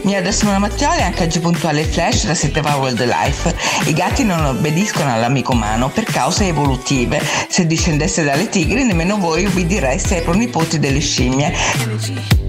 Mia da Simona Mattioli, anche oggi puntuale Flash da 7 Wildlife. I gatti non obbediscono all'amico umano per cause evolutive. Se discendeste dalle tigri, nemmeno voi ubbidireste ai pronipoti delle scimmie.